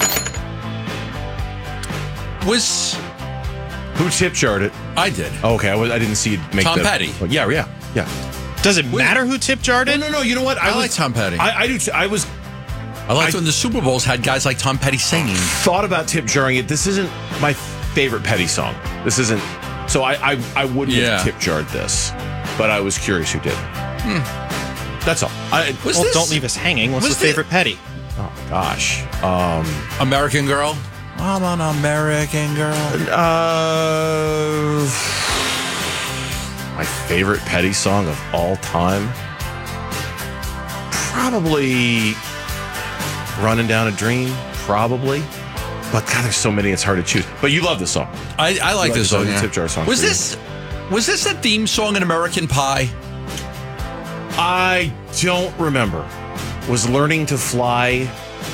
Was who tip jarred it? I did. Okay, I, was, I didn't see it make Tom that. Petty. Oh, yeah, yeah, yeah. Does it matter who tip jarred it? No, no, no. You know what? I, I was, like Tom Petty. I, I do. T- I was. I liked I, when the Super Bowls had guys like Tom Petty singing. Thought about tip jarring it. This isn't my favorite Petty song. This isn't. So I, I, I wouldn't Yeah. have tip jarred this, but I was curious who did. Hmm. That's all. I, well, this- don't leave us hanging. What's was the favorite Petty? Oh gosh. Um, American Girl. I'm an American girl. Uh, my favorite Petty song of all time? Probably Running Down a Dream, probably. But God, there's so many, it's hard to choose. But you love this song. I, I like You this song. the Yeah. Tip jar song. Was for you. this was this a theme song in American Pie? I don't remember. Was Learning to Fly...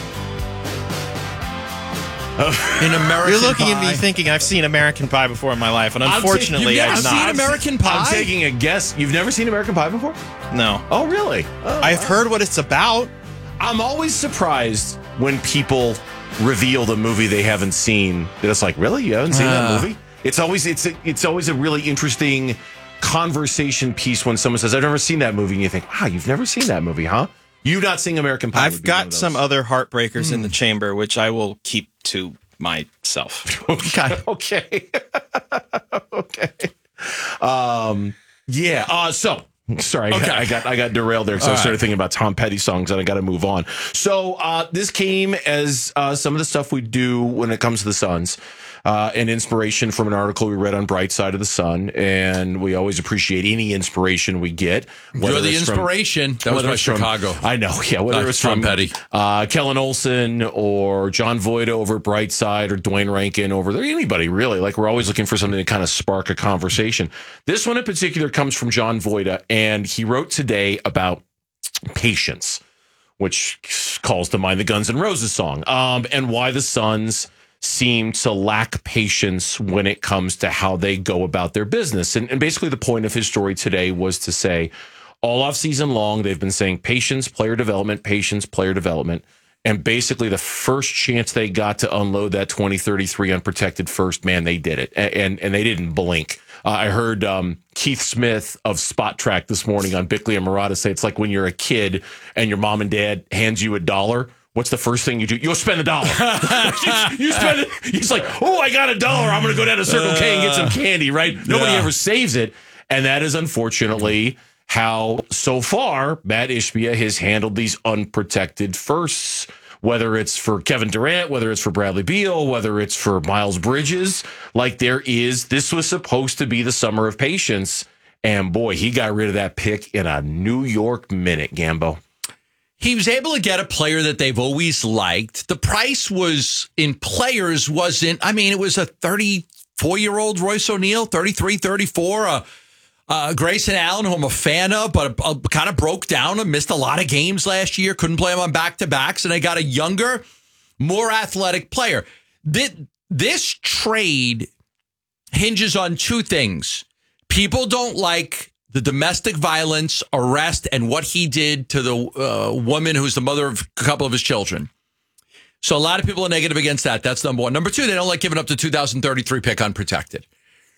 In American You're looking Pie. at me thinking I've seen American Pie before in my life, and unfortunately, You've never I've not. seen American Pie? I'm taking a guess. You've never seen American Pie before? No. Oh, really? Oh, I've wow. heard what it's about. I'm always surprised when people reveal the movie they haven't seen. That it's like, really? You haven't seen Uh. that movie? It's always it's a, it's always a really interesting conversation piece when someone says, "I've never seen that movie," and you think, "Wow, you've never seen that movie, huh?" You not seeing American Pie? I've would be one got of some those. other heartbreakers in the chamber, which I will keep to myself. Okay. Okay. Okay. Um. Yeah. Uh. So. Sorry, I, got, Okay. I got I got derailed there because I All started right. thinking about Tom Petty songs and I got to move on. So uh, this came as uh, some of the stuff we do when it comes to the Suns, uh, an inspiration from an article we read on Bright Side of the Sun, and we always appreciate any inspiration we get. You're the it's from- inspiration. That was whether my it's from- Chicago. I know, yeah. Whether Uh, it's Tom from Petty. uh, Kellen Olson or John Voida over Brightside or Dwayne Rankin over there, anybody really. Like we're always looking for something to kind of spark a conversation. This one in particular comes from John Voida, and he wrote today about patience, which calls to mind the Guns N' Roses song, um, and why the Suns seem to lack patience when it comes to how they go about their business. And, and basically the point of his story today was to say all off season long, they've been saying patience, player development, patience, player development. And basically the first chance they got to unload that twenty thirty-three unprotected first, man, they did it. And, and, and they didn't blink. Uh, I heard um, Keith Smith of Spot Track this morning on Bickley and Murata say it's like when you're a kid and your mom and dad hands you a dollar. What's the first thing you do? You'll spend a dollar. you, you spend it. He's like, oh, I got a dollar. I'm going to go down to Circle K and get some candy, right? Nobody Yeah. ever saves it. And that is unfortunately how, so far, Matt Ishbia has handled these unprotected firsts, whether it's for Kevin Durant, whether it's for Bradley Beal, whether it's for Miles Bridges. Like there is, this was supposed to be the summer of patience. And boy, he got rid of that pick in a New York minute, Gambo. He was able to get a player that they've always liked. The price was in players wasn't, I mean, it was a thirty-four-year-old Royce O'Neal, thirty-three, thirty-four, uh, uh, Grayson Allen, who I'm a fan of, but uh, kind of broke down and missed a lot of games last year, couldn't play him on back-to-backs, and they got a younger, more athletic player. This, this trade hinges on two things. People don't like the domestic violence arrest and what he did to the uh, woman who's the mother of a couple of his children. So a lot of people are negative against that. That's number one. Number two, they don't like giving up the two thousand thirty-three pick unprotected.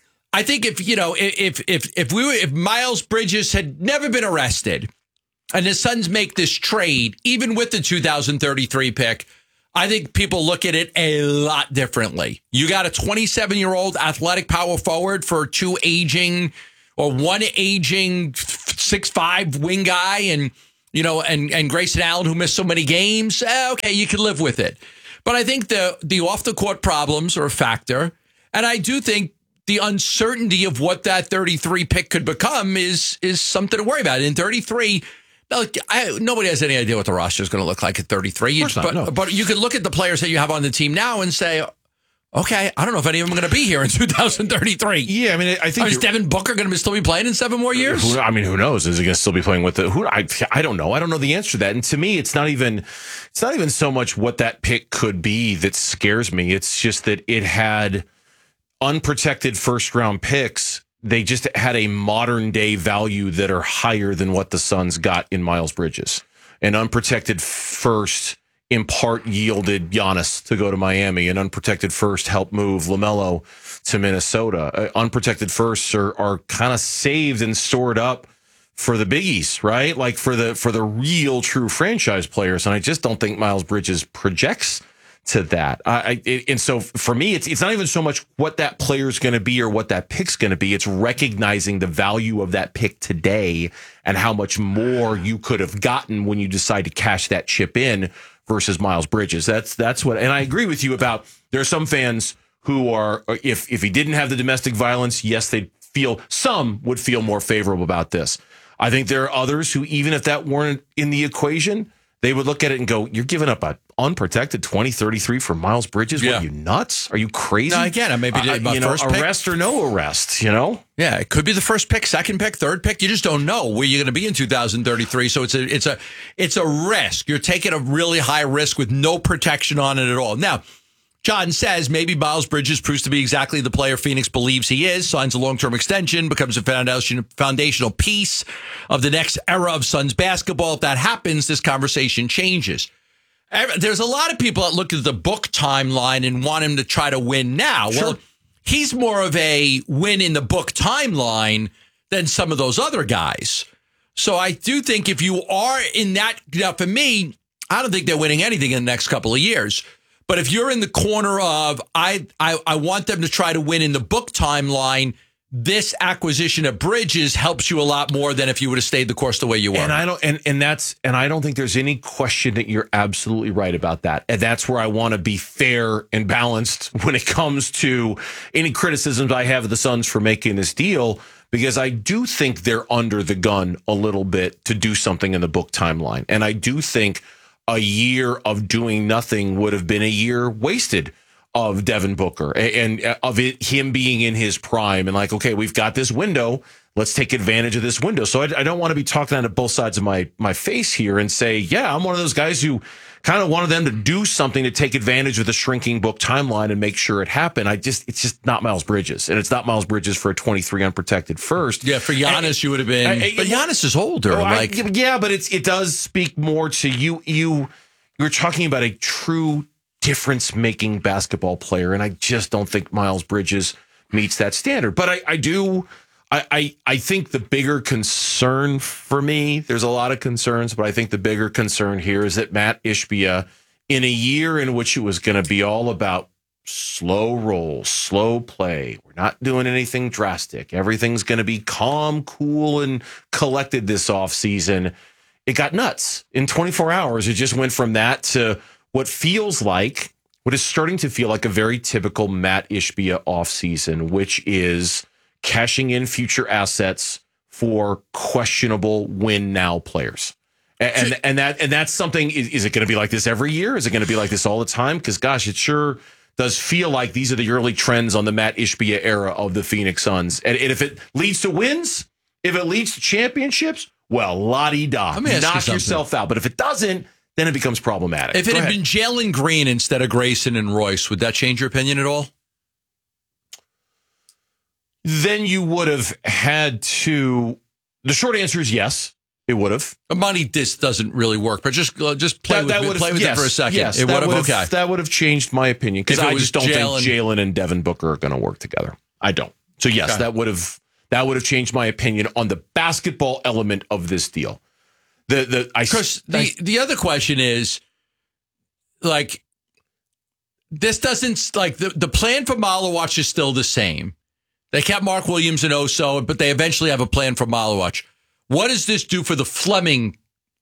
I think if, you know, if if if we were, if Miles Bridges had never been arrested and his Suns make this trade, even with the two thousand thirty-three pick, I think people look at it a lot differently. You got a twenty-seven-year-old athletic power forward for two aging or one aging six five wing guy and, you know, and, and Grayson Allen who missed so many games. Eh, okay, you can live with it. But I think the the off-the-court problems are a factor. And I do think the uncertainty of what that thirty-three pick could become is is something to worry about. In thirty-three, look, I, nobody has any idea what the roster is going to look like at thirty-three. You, Of course but, not, no. but you could look at the players that you have on the team now and say, okay, I don't know if any of them are going to be here in two thousand thirty-three. Yeah, I mean, I think is you're- Devin Booker going to still be playing in seven more years? Who, I mean, who knows? Is he going to still be playing with it? Who? I, I don't know. I don't know the answer to that. And to me, it's not even it's not even so much what that pick could be that scares me. It's just that it had unprotected first round picks. They just had a modern day value that are higher than what the Suns got in Miles Bridges. An unprotected first in part yielded Giannis to go to Miami. An unprotected first helped move LaMelo to Minnesota. Uh, unprotected firsts are, are kind of saved and stored up for the biggies, right? Like for the for the real true franchise players. And I just don't think Miles Bridges projects to that. I, I it, and so for me, it's it's not even so much what that player is going to be or what that pick's going to be. It's recognizing the value of that pick today and how much more you could have gotten when you decide to cash that chip in versus Miles Bridges. That's that's what, and I agree with you about there are some fans who are, if if he didn't have the domestic violence, yes, they'd feel, some would feel more favorable about this. I think there are others who, even if that weren't in the equation, they would look at it and go, you're giving up an unprotected twenty thirty-three for Miles Bridges? Yeah. What, are you nuts? Are you crazy? No, again, maybe uh, my you know, first pick. arrest or no arrest, you know? Yeah, it could be the first pick, second pick, third pick. You just don't know where you're going to be in two thousand thirty-three. So it's a it's a it's a risk. You're taking a really high risk with no protection on it at all. Now, John says maybe Miles Bridges proves to be exactly the player Phoenix believes he is, signs a long-term extension, becomes a foundation, foundational piece of the next era of Suns basketball. If that happens, this conversation changes. There's a lot of people that look at the book timeline and want him to try to win now. Sure. Well, he's more of a win in the book timeline than some of those other guys. So I do think if you are in that, now for me, I don't think they're winning anything in the next couple of years. But if you're in the corner of, I, I, I want them to try to win in the book timeline, this acquisition of Bridges helps you a lot more than if you would have stayed the course the way you were. And I don't, and, and that's, and I don't think there's any question that you're absolutely right about that. And that's where I want to be fair and balanced when it comes to any criticisms I have of the Suns for making this deal, because I do think they're under the gun a little bit to do something in the book timeline. And I do think a year of doing nothing would have been a year wasted of Devin Booker and, and of it, him being in his prime and like, okay, we've got this window. Let's take advantage of this window. So I, I don't want to be talking out of both sides of my, my face here and say, yeah, I'm one of those guys who kind of wanted them to do something to take advantage of the shrinking book timeline and make sure it happened. I just, it's just not Miles Bridges, and it's not Miles Bridges for a twenty-three unprotected first. Yeah, for Giannis, and, you would have been, I, I, but Giannis is older. Oh, like, I, yeah, but it's, it does speak more to you. You, you're talking about a true difference-making basketball player, and I just don't think Miles Bridges meets that standard. But I, I do, I, I, I think the bigger concern for me, there's a lot of concerns, but I think the bigger concern here is that Matt Ishbia, in a year in which it was going to be all about slow roll, slow play, we're not doing anything drastic, everything's going to be calm, cool, and collected this offseason, it got nuts. In twenty-four hours, it just went from that to what feels like, what is starting to feel like a very typical Matt Ishbia offseason, which is cashing in future assets for questionable win now players. And and, and that and that's something, is, is it going to be like this every year? Is it going to be like this all the time? Because, gosh, it sure does feel like these are the early trends on the Matt Ishbia era of the Phoenix Suns. And, and if it leads to wins, if it leads to championships, well, la-di-da, knock you yourself out. But if it doesn't, then it becomes problematic. If it Go had ahead. been Jalen Green instead of Grayson and Royce, would that change your opinion at all? Then you would have had to the short answer is yes. It would have. A money disc doesn't really work, but just uh, just play that, with, that it, play with yes, it for a second. Yes, it would have okay. okay. That would have changed my opinion because If it I was just don't Jalen- think Jalen and Devin Booker are going to work together. I don't. So yes, Okay. that would have that would have changed my opinion on the basketball element of this deal. The the I Chris, the the other question is, like, this doesn't like the the plan for Malawatch is still the same. They kept Mark Williams and Oso, but they eventually have a plan for Malawatch. What does this do for the Fleming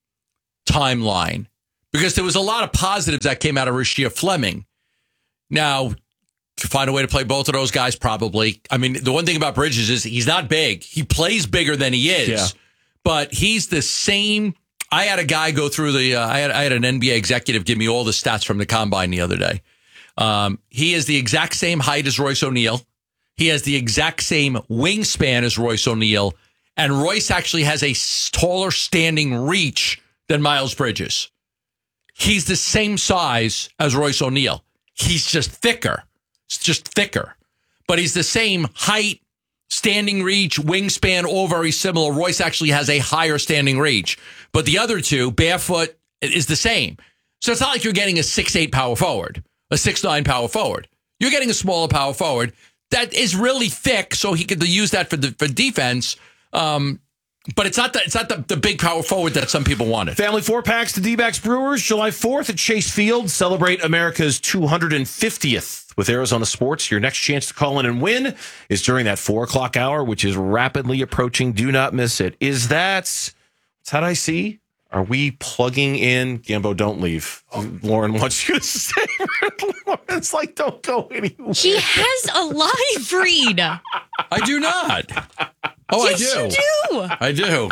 timeline? Because there was a lot of positives that came out of Rasheed Fleming. Now, to find a way to play both of those guys, probably. I mean, the one thing about Bridges is he's not big. He plays bigger than he is, Yeah. but he's the same. I had a guy go through the, uh, I had I had an N B A executive give me all the stats from the combine the other day. Um, he is the exact same height as Royce O'Neal. He has the exact same wingspan as Royce O'Neal. And Royce actually has a taller standing reach than Miles Bridges. He's the same size as Royce O'Neal. He's just thicker. It's just thicker. But he's the same height, standing reach, wingspan, all very similar. Royce actually has a higher standing reach. But the other two, barefoot, is the same. So it's not like you're getting a six eight power forward, a six nine power forward. You're getting a smaller power forward that is really thick, so he could use that for the for defense. Um, but it's not the, it's not the, the big power forward that some people wanted. Family four packs to D-backs Brewers July fourth at Chase Field. Celebrate America's two hundred fiftieth with Arizona Sports. Your next chance to call in and win is during that four o'clock hour, which is rapidly approaching. Do not miss it. Is that, what's that I see? Are we plugging in? Gambo, don't leave. Lauren wants you to stay. Lauren's like, don't go anywhere. He has a live read. I do not. Oh, yes, I do. you do. I do.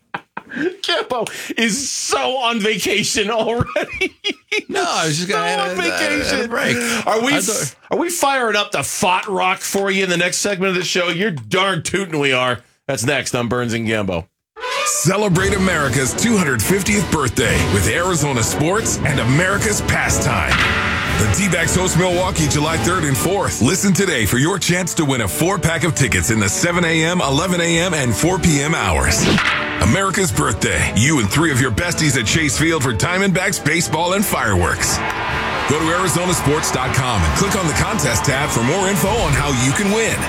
Gambo is so on vacation already. No, I was just so going on to vacation. break. Are we I thought- are we firing up the Fot Rock for you in the next segment of the show? You're darn tootin' we are. That's next on Burns and Gambo. Celebrate America's two hundred fiftieth birthday with Arizona Sports and America's Pastime. The D-backs host Milwaukee July third and fourth. Listen today for your chance to win a four-pack of tickets in the seven a.m., eleven a.m., and four p.m. hours. America's birthday. You and three of your besties at Chase Field for Diamondbacks baseball and fireworks. Go to Arizona Sports dot com and click on the contest tab for more info on how you can win.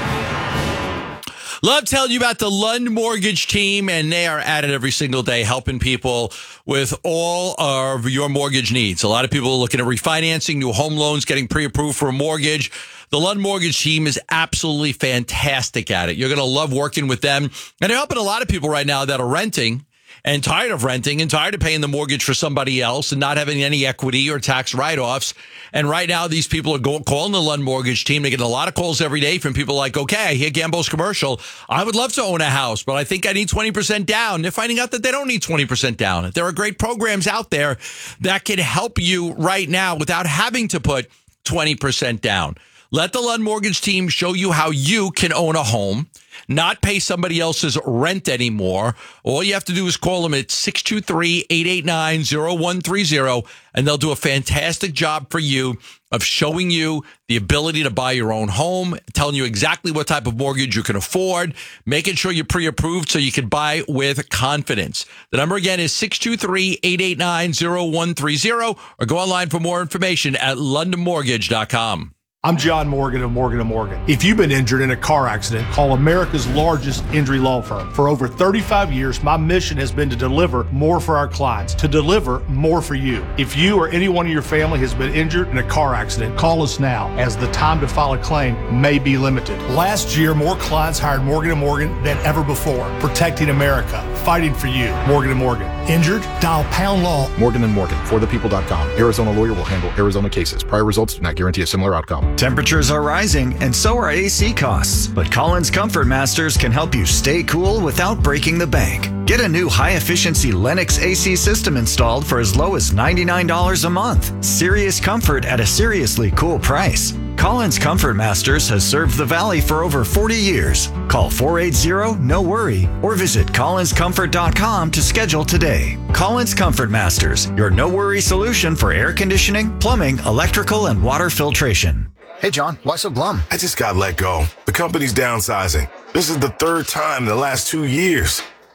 Love telling you about the Lund Mortgage team, and they are at it every single day, helping people with all of your mortgage needs. A lot of people are looking at refinancing, new home loans, getting pre-approved for a mortgage. The Lund Mortgage team is absolutely fantastic at it. You're going to love working with them. And they're helping a lot of people right now that are renting and tired of renting and tired of paying the mortgage for somebody else and not having any equity or tax write-offs. And right now, these people are go- calling the Lund Mortgage team. They get a lot of calls every day from people like, okay, I hear Gambo's commercial. I would love to own a house, but I think I need twenty percent down. They're finding out that they don't need twenty percent down. There are great programs out there that can help you right now without having to put twenty percent down. Let the Lund Mortgage team show you how you can own a home, not pay somebody else's rent anymore. All you have to do is call them at six two three, eight eight nine, zero one three zero, and they'll do a fantastic job for you of showing you the ability to buy your own home, telling you exactly what type of mortgage you can afford, making sure you're pre-approved so you can buy with confidence. The number again is six two three, eight eight nine, zero one three zero, or go online for more information at london mortgage dot com. I'm John Morgan of Morgan and Morgan. If you've been injured in a car accident, call America's largest injury law firm. For over thirty-five years, my mission has been to deliver more for our clients, to deliver more for you. If you or anyone in your family has been injured in a car accident, call us now, as the time to file a claim may be limited. Last year, more clients hired Morgan and Morgan than ever before, protecting America, fighting for you. Morgan and Morgan. Injured? Dial pound law. Morgan and Morgan, for the people dot com. Arizona lawyer will handle Arizona cases. Prior results do not guarantee a similar outcome. Temperatures are rising, and so are A C costs. But Collins Comfort Masters can help you stay cool without breaking the bank. Get a new high-efficiency Lennox A C system installed for as low as ninety-nine dollars a month. Serious comfort at a seriously cool price. Collins Comfort Masters has served the Valley for over forty years. Call four eight zero, N O worry, or visit collins comfort dot com to schedule today. Collins Comfort Masters, your no-worry solution for air conditioning, plumbing, electrical, and water filtration. Hey, John, why so glum? I just got let go. The company's downsizing. This is the third time in the last two years.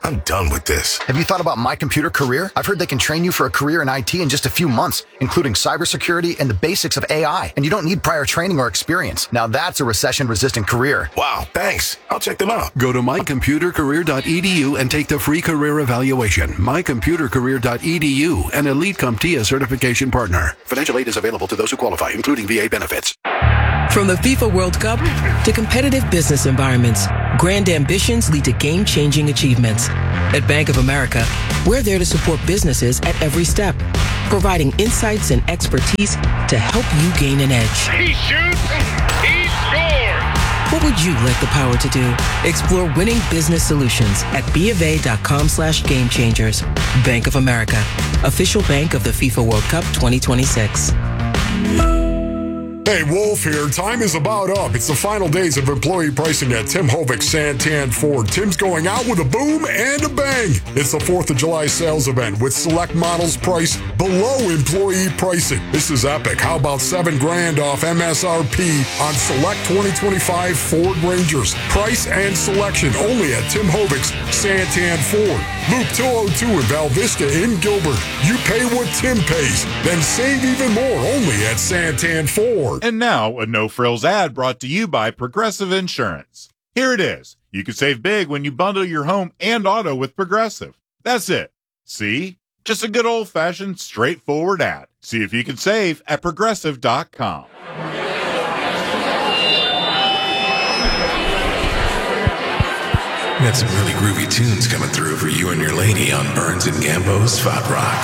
I'm done with this. Have you thought about My Computer Career? I've heard they can train you for a career in I T in just a few months, including cybersecurity and the basics of A I. And you don't need prior training or experience. Now that's a recession-resistant career. Wow, thanks. I'll check them out. Go to my computer career dot e d u and take the free career evaluation. my computer career dot e d u, an Elite CompTIA certification partner. Financial aid is available to those who qualify, including V A benefits. From the FIFA World Cup to competitive business environments, grand ambitions lead to game-changing achievements. At Bank of America, we're there to support businesses at every step, providing insights and expertise to help you gain an edge. He shoots, he scores! What would you like the power to do? Explore winning business solutions at bofa.com slash game changers. Bank of America, official bank of the FIFA World Cup twenty twenty-six. Hey, Wolf here. Time is about up. It's the final days of employee pricing at Tim Hovik Santan Ford. Tim's going out with a boom and a bang. It's the fourth of July sales event with select models priced below employee pricing. This is epic. How about seven grand off M S R P on select twenty twenty-five Ford Rangers? Price and selection only at Tim Hovik's Santan Ford. Loop two oh two in Val Vista in Gilbert. You pay what Tim pays, then save even more only at Santan Ford. And now, a no-frills ad brought to you by Progressive Insurance. Here it is. You can save big when you bundle your home and auto with Progressive. That's it. See? Just a good old-fashioned, straightforward ad. See if you can save at progressive dot com. Got some really groovy tunes coming through for you and your lady on Burns and Gambo's Spot Rock.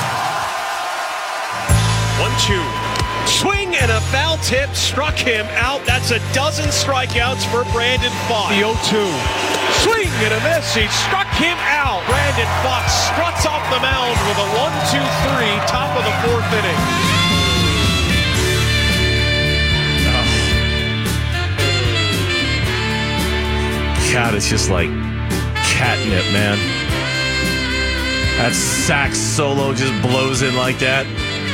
One, two. Swing and a foul tip struck him out. That's a dozen strikeouts for Brandon Fox. The oh two. Swing and a miss. He struck him out. Brandon Fox struts off the mound with a one two three, top of the fourth inning. God, it's just like catnip, man. That sax solo just blows in like that.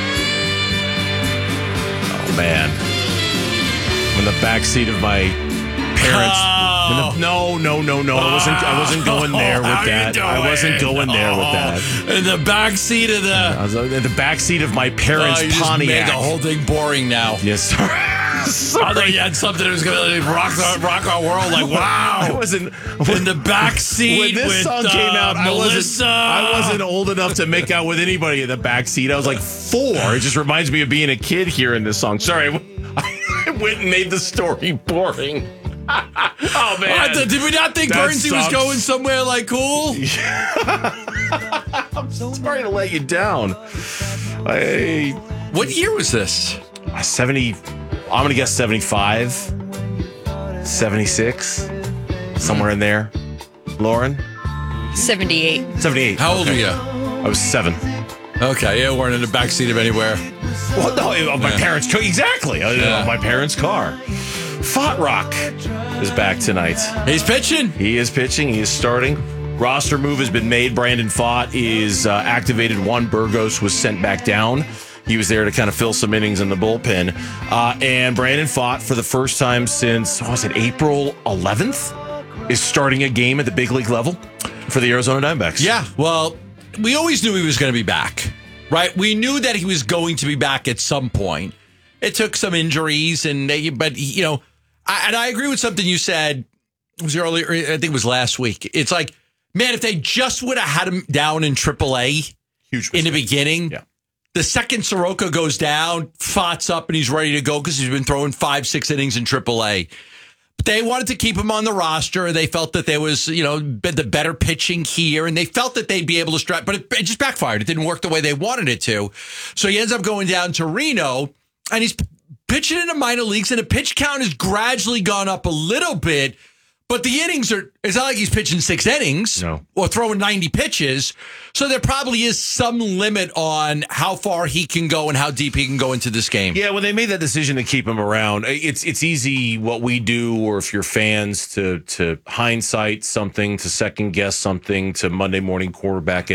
Oh, man. I'm in the backseat of my parents. Oh. The, no, no, no, no. I wasn't I wasn't going there with that. I wasn't going there with that. In the backseat of the... I was in the backseat of my parents' oh, you Pontiac. Just made the whole thing boring now. Yes, sir. I thought you had something that was going to rock, the, rock our world. Like, wow. I wasn't in the back seat. When this with, song came out, uh, I wasn't, Melissa. I wasn't old enough to make out with anybody in the back seat. I was like four. It just reminds me of being a kid hearing this song. Sorry, I went and made the story boring. Oh, man. What, did we not think That Bernsey was sucks. going somewhere like cool? I'm so sorry to let you down. I, what year was this? seventy. I'm going to guess seventy-five, seventy-six, somewhere in there. Lauren? seventy-eight. seventy-eight. How old okay. were you? I was seven. Okay, yeah, weren't in the backseat of anywhere. Well, no, of my Yeah. parents' car. Exactly. Yeah. Of my parents' car. Fott Rock is back tonight. He's pitching. He is pitching. He is starting. Roster move has been made. Brandon Fott is uh, activated. Juan Burgos was sent back down. He was there to kind of fill some innings in the bullpen. Uh, and Brandon Fott, for the first time since, what was it, April eleventh, is starting a game at the big league level for the Arizona Diamondbacks. Yeah, well, we always knew he was going to be back, right? We knew that he was going to be back at some point. It took some injuries, and they, but, you know, I, and I agree with something you said. It was earlier, I think it was last week. It's like, man, if they just would have had him down in triple A Huge in the beginning, yeah. The second Soroka goes down, Fott's up and he's ready to go because he's been throwing five, six innings in triple A. But they wanted to keep him on the roster. They felt that there was, you know, the better pitching here, and they felt that they'd be able to strike, but it, it just backfired. It didn't work the way they wanted it to. So he ends up going down to Reno, and he's pitching in the minor leagues, and the pitch count has gradually gone up a little bit. But the innings are, it's not like he's pitching six innings no. or throwing ninety pitches. So there probably is some limit on how far he can go and how deep he can go into this game. Yeah, when they made that decision to keep him around, it's it's easy what we do, or if you're fans, to to hindsight something, to second guess something, to Monday morning quarterback it.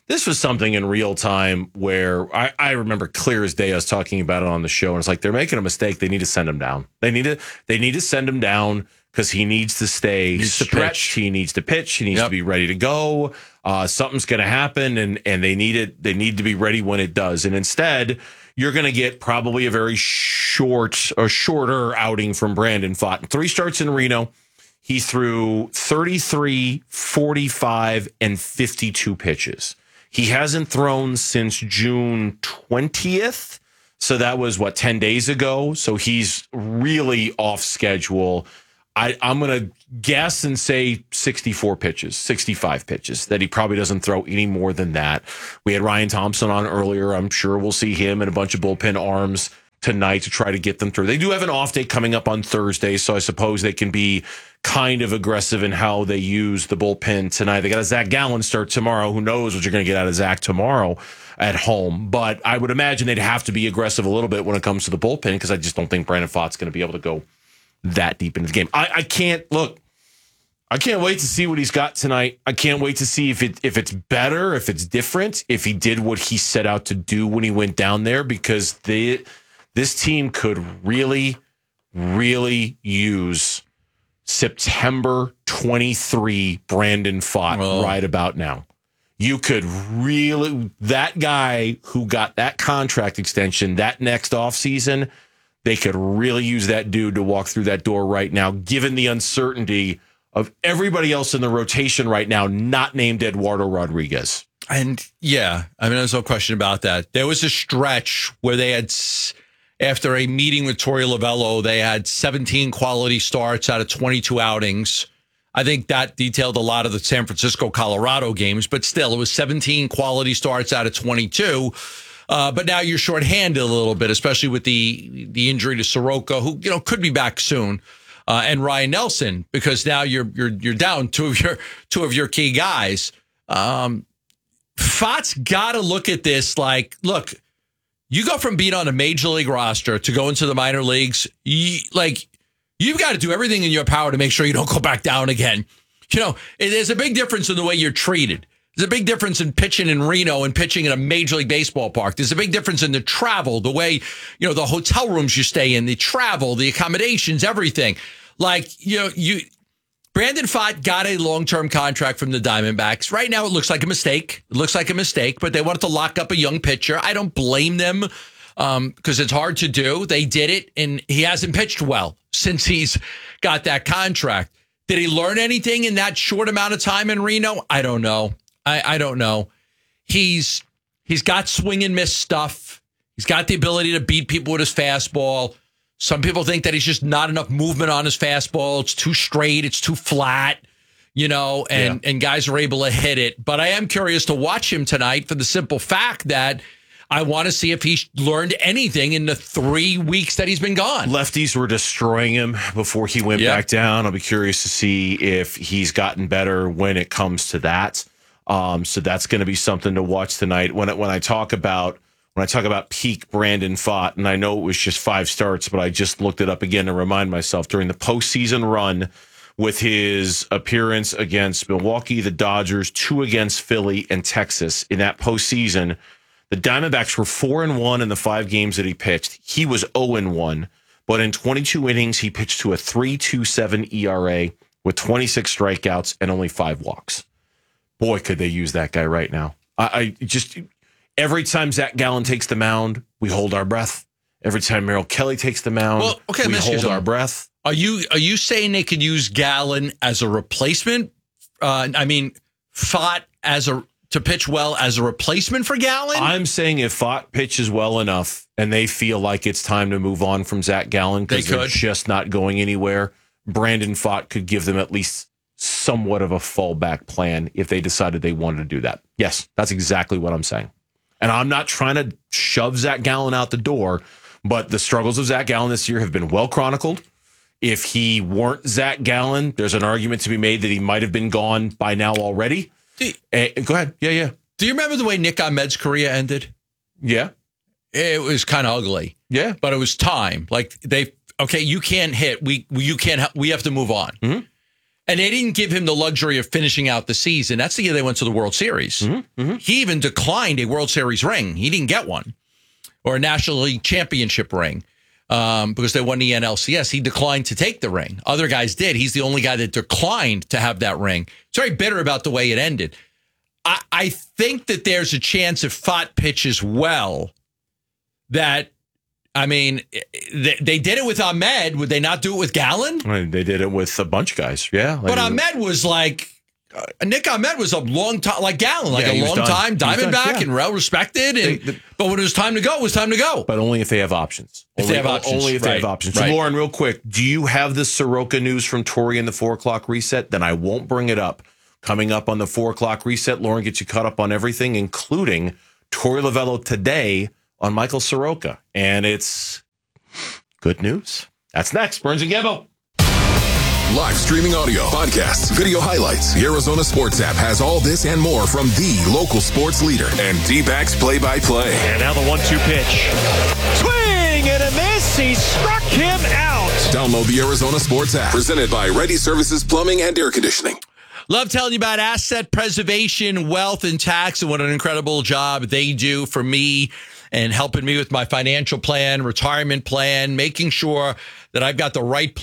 This was something in real time where I, I remember clear as day. I was talking about it on the show, and it's like they're making a mistake. They need to send him down. They need to. They need to send him down because he needs to stay Needs to stretched. pitch. He needs to pitch. He needs Yep. to be ready to go. Uh, something's going to happen, and and they need it. They need to be ready when it does. And instead, you're going to get probably a very short, a shorter outing from Brandon Pfaadt. Three starts in Reno. He threw thirty-three, forty-five, and fifty-two pitches. He hasn't thrown since June twentieth. So that was, what, ten days ago? So he's really off schedule. I, I'm going to guess and say sixty-four pitches, sixty-five pitches, that he probably doesn't throw any more than that. We had Ryan Thompson on earlier. I'm sure we'll see him and a bunch of bullpen arms tonight to try to get them through. They do have an off day coming up on Thursday, so I suppose they can be kind of aggressive in how they use the bullpen tonight. They got a Zach Gallen start tomorrow. Who knows what you're going to get out of Zach tomorrow at home. But I would imagine they'd have to be aggressive a little bit when it comes to the bullpen because I just don't think Brandon Pfaadt's going to be able to go that deep into the game. I, I can't, look, I can't wait to see what he's got tonight. I can't wait to see if it if it's better, if it's different, if he did what he set out to do when he went down there, because they, this team could really, really use September twenty-three Brandon Pfaadt Oh. right about now. You could really, that guy who got that contract extension that next offseason, they could really use that dude to walk through that door right now, given the uncertainty of everybody else in the rotation right now, not named Eduardo Rodriguez. And yeah, I mean, there's no question about that. There was a stretch where they had, s- after a meeting with Torey Lovello, they had seventeen quality starts out of twenty-two outings. I think that detailed a lot of the San Francisco, Colorado games, but still, it was seventeen quality starts out of twenty-two. Uh, but now you're shorthanded a little bit, especially with the the injury to Soroka, who you know could be back soon, uh, and Ryan Nelson, because now you're you're you're down two of your two of your key guys. Um, Pfaadt's got to look at this like, look, you go from being on a major league roster to go into the minor leagues, you, like you've got to do everything in your power to make sure you don't go back down again. You know, there's a big difference in the way you're treated. There's a big difference in pitching in Reno and pitching in a Major League Baseball park. There's a big difference in the travel, the way, you know, the hotel rooms you stay in, the travel, the accommodations, everything. Like, you know, you Brandon Pfaadt got a long-term contract from the Diamondbacks. Right now, it looks like a mistake. It looks like a mistake, but they wanted to lock up a young pitcher. I don't blame them um, because it's hard to do. They did it, and he hasn't pitched well since he's got that contract. Did he learn anything in that short amount of time in Reno? I don't know. I, I don't know. He's he's got swing and miss stuff. He's got the ability to beat people with his fastball. Some people think that he's just not enough movement on his fastball. It's too straight. It's too flat, you know, and, yeah. and guys are able to hit it. But I am curious to watch him tonight for the simple fact that I want to see if he's learned anything in the three weeks that he's been gone. Lefties were destroying him before he went Yep. back down. I'll be curious to see if he's gotten better when it comes to that. Um, so that's going to be something to watch tonight. When, when I talk about when I talk about peak Brandon Pfaadt, and I know it was just five starts, but I just looked it up again to remind myself during the postseason run with his appearance against Milwaukee, the Dodgers, two against Philly and Texas in that postseason. The Diamondbacks were four and one in the five games that he pitched. He was zero and one, but in twenty-two innings, he pitched to a three point two seven E R A with twenty-six strikeouts and only five walks. Boy, could they use that guy right now. I, I just, every time Zach Gallen takes the mound, we hold our breath. Every time Merrill Kelly takes the mound, Well, okay, we let's hold use our him. breath. Are you are you saying they could use Gallen as a replacement? Uh, I mean, Pfaadt as a to pitch well as a replacement for Gallen? I'm saying if Pfaadt pitches well enough and they feel like it's time to move on from Zach Gallen because They they're could. just not going anywhere, Brandon Pfaadt could give them at least somewhat of a fallback plan if they decided they wanted to do that. Yes, that's exactly what I'm saying. And I'm not trying to shove Zach Gallen out the door, but the struggles of Zach Gallen this year have been well chronicled. If he weren't Zach Gallen, there's an argument to be made that he might have been gone by now already. Uh, go ahead. Yeah, yeah. Do you remember the way Nick Ahmed's career ended? Yeah. It was kind of ugly. Yeah. But it was time. Like they, okay, you can't hit. We, you can't, we have to move on. Mm-hmm. And they didn't give him the luxury of finishing out the season. That's the year they went to the World Series. Mm-hmm, mm-hmm. He even declined a World Series ring. He didn't get one, or a National League Championship ring, um, because they won the N L C S. He declined to take the ring. Other guys did. He's the only guy that declined to have that ring. He's very bitter about the way it ended. I, I think that there's a chance if Pfaadt pitches well that, I mean, they, they did it with Ahmed. Would they not do it with Gallen? I mean, they did it with a bunch of guys. Yeah. Like, But Ahmed was like, uh, Nick Ahmed was a long time, like Gallen, like Yeah, he a was long done. time He was done, Diamondback yeah. and well respected. And, They- the- but when it was time to go, it was time to go. But only if they have options. If only, they have options. Only if they have Right. options. Right. Lauren, real quick, do you have the Soroka news from Tori in the four o'clock reset? Then I won't bring it up. Coming up on the four o'clock reset, Lauren gets you caught up on everything, including Tori Lavello today on Michael Soroka. And it's good news. That's next. Burns and Gambo. Live streaming audio, podcasts, video highlights. The Arizona Sports app has all this and more from the local sports leader and D-backs play-by-play. And now the one two pitch. Swing and a miss. He struck him out. Download the Arizona Sports app. Presented by Ready Services Plumbing and Air Conditioning. Love telling you about asset preservation, wealth, and tax, and what an incredible job they do for me and helping me with my financial plan, retirement plan, making sure that I've got the right